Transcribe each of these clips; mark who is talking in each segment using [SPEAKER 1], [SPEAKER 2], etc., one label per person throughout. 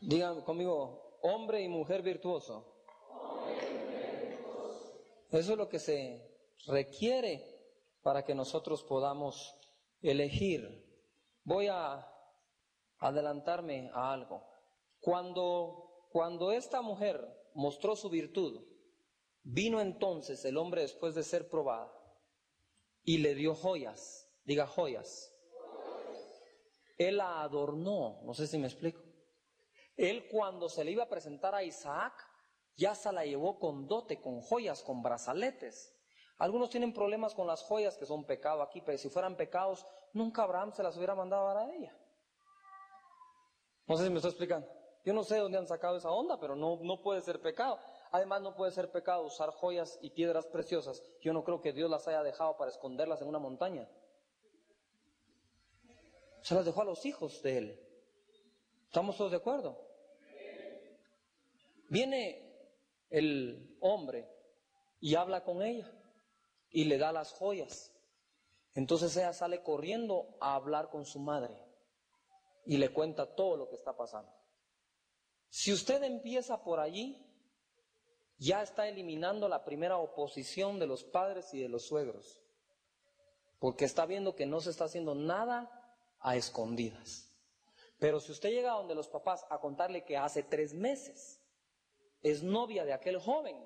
[SPEAKER 1] Digan conmigo, hombre y mujer virtuoso. Eso es lo que se requiere para que nosotros podamos elegir. Voy a adelantarme a algo. Cuando esta mujer mostró su virtud, vino entonces el hombre después de ser probada y le dio joyas. Diga joyas. Él la adornó, no sé si me explico. Él cuando se le iba a presentar a Isaac, ya se la llevó con dote, con joyas, con brazaletes. Algunos tienen problemas con las joyas que son pecado aquí, pero si fueran pecados, nunca Abraham se las hubiera mandado a dar a ella. No sé si me estoy explicando. Yo no sé de dónde han sacado esa onda, pero no puede ser pecado. Además no puede ser pecado usar joyas y piedras preciosas. Yo no creo que Dios las haya dejado para esconderlas en una montaña. Se las dejó a los hijos de él. ¿Estamos todos de acuerdo? Viene el hombre y habla con ella y le da las joyas. Entonces ella sale corriendo a hablar con su madre y le cuenta todo lo que está pasando. Si usted empieza por allí, ya está eliminando la primera oposición de los padres y de los suegros, porque está viendo que no se está haciendo nada a escondidas. Pero si usted llega donde los papás a contarle que hace 3 meses es novia de aquel joven,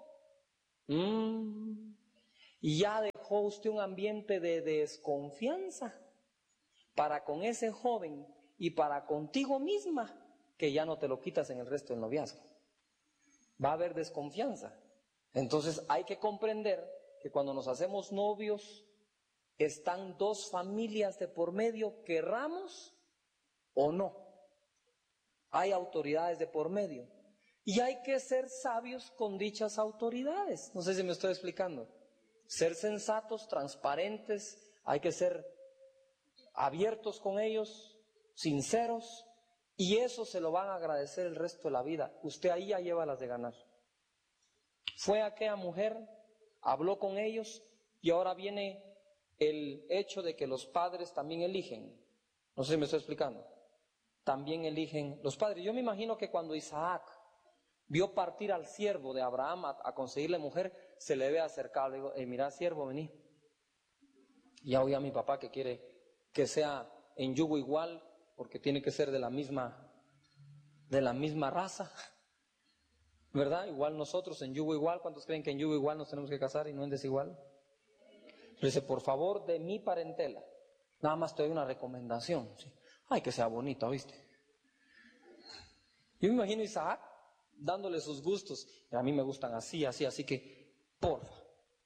[SPEAKER 1] y ya dejó usted un ambiente de desconfianza para con ese joven y para contigo misma, que ya no te lo quitas en el resto del noviazgo. Va a haber desconfianza. Entonces hay que comprender que cuando nos hacemos novios, están 2 familias de por medio, querramos o no. Hay autoridades de por medio. Y hay que ser sabios con dichas autoridades. No sé si me estoy explicando. Ser sensatos, transparentes, hay que ser abiertos con ellos, sinceros, y eso se lo van a agradecer el resto de la vida. Usted ahí ya lleva las de ganar. Fue aquella mujer, habló con ellos, y ahora viene el hecho de que los padres también eligen. No sé si me estoy explicando. También eligen los padres. Yo me imagino que cuando Isaac vio partir al siervo de Abraham a conseguirle mujer, se le ve acercado. Le digo, mira siervo, vení. Ya oí a mi papá que quiere que sea en yugo igual, porque tiene que ser de la misma raza. ¿Verdad? Igual nosotros en yugo igual. ¿Cuántos creen que en yugo igual nos tenemos que casar y no en desigual? Le dice, por favor, de mi parentela. Nada más te doy una recomendación. ¿Sí? Ay, que sea bonita, ¿viste? Yo me imagino a Isaac dándole sus gustos. A mí me gustan así, así que, porfa.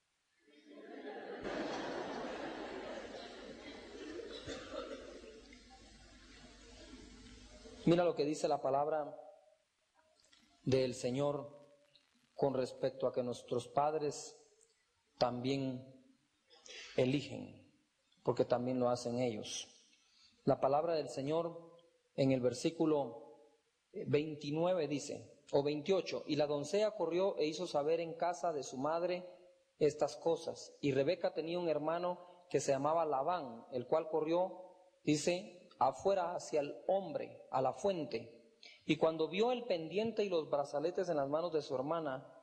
[SPEAKER 1] Mira lo que dice la palabra del Señor con respecto a que nuestros padres también eligen, porque también lo hacen ellos. La palabra del Señor en el versículo 29 dice, o 28, y la doncella corrió e hizo saber en casa de su madre estas cosas. Y Rebeca tenía un hermano que se llamaba Labán, el cual corrió, dice, afuera hacia el hombre, a la fuente. Y cuando vio el pendiente y los brazaletes en las manos de su hermana,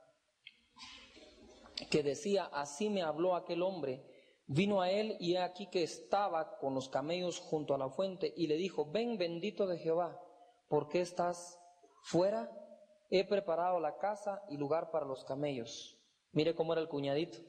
[SPEAKER 1] que decía, así me habló aquel hombre, vino a él y he aquí que estaba con los camellos junto a la fuente y le dijo, ven bendito de Jehová, ¿por qué estás fuera? He preparado la casa y lugar para los camellos. Mire cómo era el cuñadito.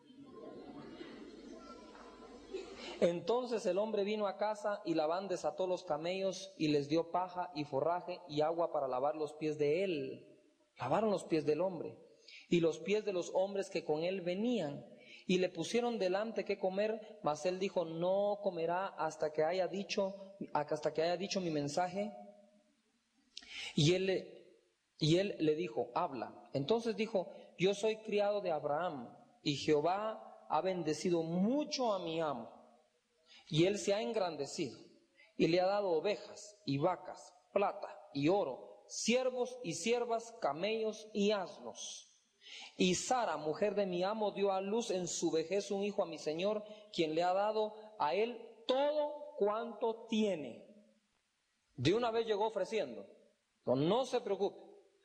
[SPEAKER 1] Entonces el hombre vino a casa y Labán desató los camellos y les dio paja y forraje y agua para lavar los pies de él. Lavaron los pies del hombre y los pies de los hombres que con él venían. Y le pusieron delante qué comer, mas él dijo, no comerá hasta que haya dicho mi mensaje. Y él le dijo, habla. Entonces dijo, yo soy criado de Abraham, y Jehová ha bendecido mucho a mi amo. Y él se ha engrandecido, y le ha dado ovejas, y vacas, plata, y oro, siervos y siervas, camellos y asnos. Y Sara, mujer de mi amo, dio a luz en su vejez un hijo a mi señor, quien le ha dado a él todo cuanto tiene. De una vez llegó ofreciendo. No se preocupe.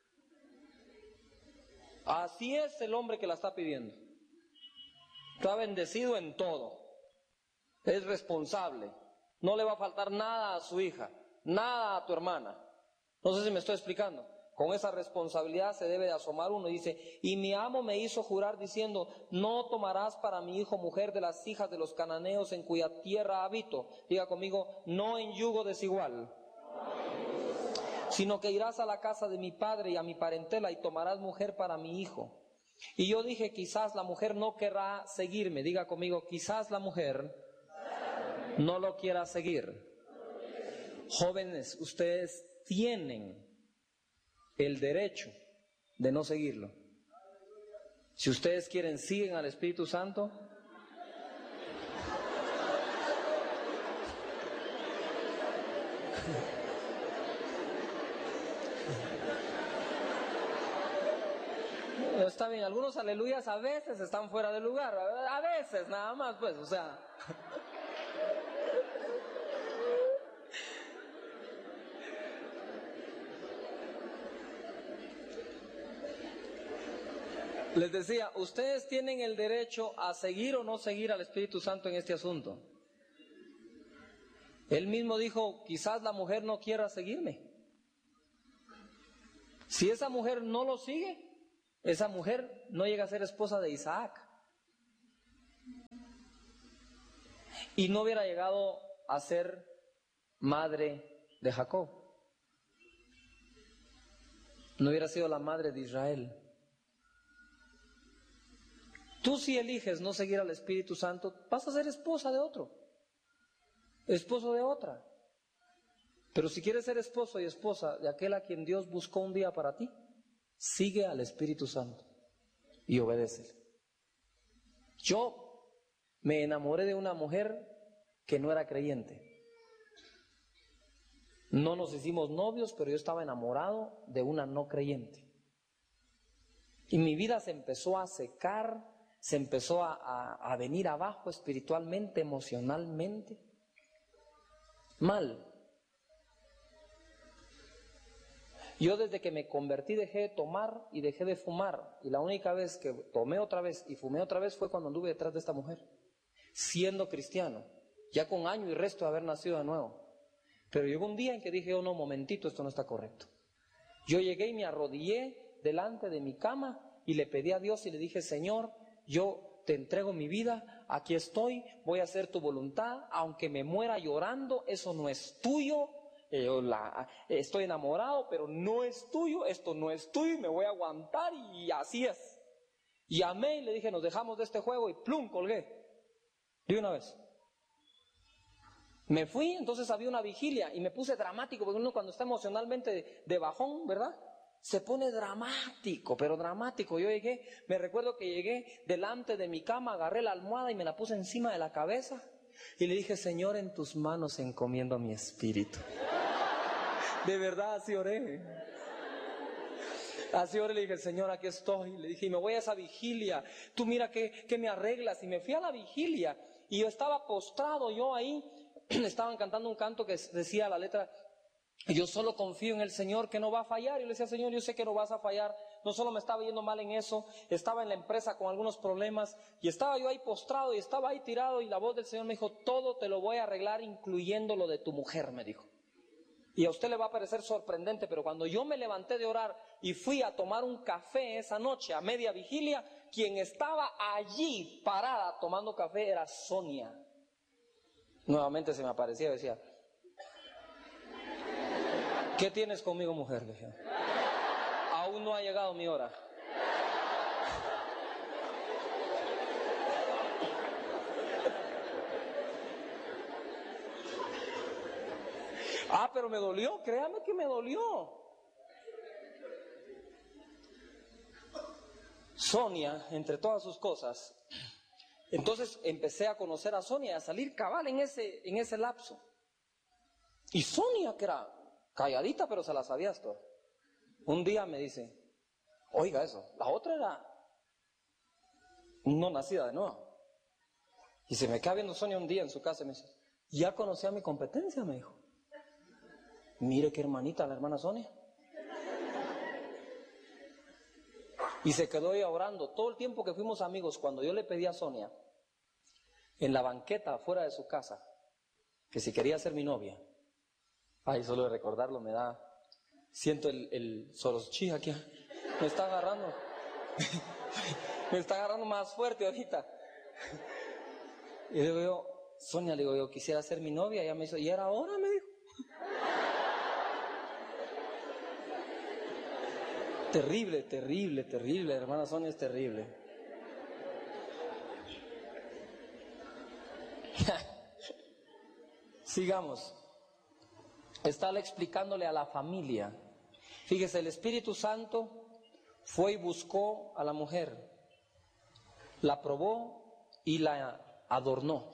[SPEAKER 1] Así es el hombre que la está pidiendo. Está bendecido en todo. Es responsable. No le va a faltar nada a su hija, nada a tu hermana. No sé si me estoy explicando. Con esa responsabilidad se debe de asomar uno y dice, y mi amo me hizo jurar diciendo, no tomarás para mi hijo mujer de las hijas de los cananeos en cuya tierra habito. Diga conmigo, no en yugo desigual, sino que irás a la casa de mi padre y a mi parentela y tomarás mujer para mi hijo. Y yo dije, quizás la mujer no querrá seguirme. Diga conmigo, quizás la mujer no lo quiera seguir. Jóvenes, ustedes tienen el derecho de no seguirlo. Si ustedes quieren, siguen al Espíritu Santo. Está bien, algunos aleluyas a veces están fuera de lugar, a veces nada más, pues, o sea. Les decía, ustedes tienen el derecho a seguir o no seguir al Espíritu Santo en este asunto. Él mismo dijo, quizás la mujer no quiera seguirme. Si esa mujer no lo sigue, esa mujer no llega a ser esposa de Isaac. Y no hubiera llegado a ser madre de Jacob. No hubiera sido la madre de Israel. Tú si eliges no seguir al Espíritu Santo, vas a ser esposa de otro, esposo de otra. Pero si quieres ser esposo y esposa de aquel a quien Dios buscó un día para ti, sigue al Espíritu Santo y obedécele. Yo me enamoré de una mujer que no era creyente. No nos hicimos novios, pero yo estaba enamorado de una no creyente. Y mi vida se empezó a secar, se empezó a venir abajo espiritualmente, emocionalmente. Mal. Yo desde que me convertí dejé de tomar y dejé de fumar. Y la única vez que tomé otra vez y fumé otra vez fue cuando anduve detrás de esta mujer. Siendo cristiano, ya con año y resto de haber nacido de nuevo. Pero llegó un día en que dije, oh no, momentito, esto no está correcto. Yo llegué y me arrodillé delante de mi cama y le pedí a Dios y le dije, Señor, yo te entrego mi vida, aquí estoy, voy a hacer tu voluntad, aunque me muera llorando, eso no es tuyo. Estoy enamorado, pero no es tuyo, esto no es tuyo, me voy a aguantar y así es. Y amé y le dije, nos dejamos de este juego y plum, colgué. De una vez. Me fui, entonces había una vigilia y me puse dramático, porque uno cuando está emocionalmente de bajón, ¿verdad? Se pone dramático, pero dramático. Yo llegué, me recuerdo que llegué delante de mi cama, agarré la almohada y me la puse encima de la cabeza y le dije, Señor, en tus manos encomiendo mi espíritu. De verdad, así oré. Así oré, le dije, Señor, aquí estoy. Le dije, y me voy a esa vigilia. Tú mira que me arreglas. Y me fui a la vigilia. Y yo estaba postrado, yo ahí. Estaban cantando un canto que decía la letra, yo solo confío en el Señor que no va a fallar. Y yo le decía, Señor, yo sé que no vas a fallar. No solo me estaba yendo mal en eso, estaba en la empresa con algunos problemas. Y estaba yo ahí postrado y estaba ahí tirado. Y la voz del Señor me dijo, todo te lo voy a arreglar, incluyendo lo de tu mujer, me dijo. Y a usted le va a parecer sorprendente, pero cuando yo me levanté de orar y fui a tomar un café esa noche a media vigilia, quien estaba allí parada tomando café era Sonia. Nuevamente se me aparecía y decía, ¿qué tienes conmigo, mujer? Decía, aún no ha llegado mi hora. Ah, pero me dolió, créame que me dolió. Sonia, entre todas sus cosas, entonces empecé a conocer a Sonia, a salir cabal en ese lapso. Y Sonia, que era calladita, pero se la sabías todo. Un día me dice, oiga eso, la otra era no nacida de nuevo. Y se me queda viendo Sonia un día en su casa y me dice, ya conocía mi competencia, me dijo. Mire qué hermanita, la hermana Sonia. Y se quedó ella orando. Todo el tiempo que fuimos amigos, cuando yo le pedí a Sonia, en la banqueta afuera de su casa, que si quería ser mi novia, ay, solo de recordarlo me da, siento el soroschi aquí, me está agarrando, me está agarrando más fuerte ahorita. Y le digo yo, Sonia, le digo yo, quisiera ser mi novia. Ella me dijo, ¿y era ahora? Me dijo. Terrible, terrible, terrible, hermana Sonia, es terrible. Sigamos. Está explicándole a la familia. Fíjese, el Espíritu Santo fue y buscó a la mujer, la probó y la adornó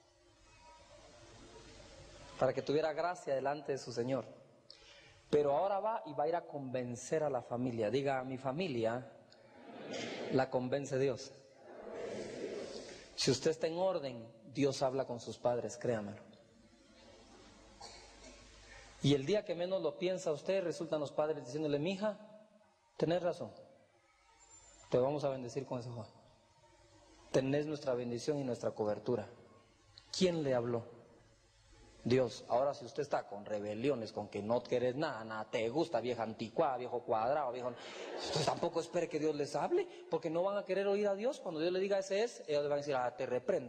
[SPEAKER 1] para que tuviera gracia delante de su Señor. Pero ahora va y va a ir a convencer a la familia. Diga, a mi familia la convence Dios. Si usted está en orden, Dios habla con sus padres, créamelo. Y el día que menos lo piensa usted, resultan los padres diciéndole, mija, tenés razón, te vamos a bendecir con ese joven. Tenés nuestra bendición y nuestra cobertura. ¿Quién le habló? Dios. Ahora si usted está con rebeliones, con que no querés nada, nada te gusta, vieja anticuada, viejo cuadrado, viejo... Entonces tampoco espere que Dios les hable, porque no van a querer oír a Dios. Cuando Dios le diga ese es, ellos le van a decir, te reprendo.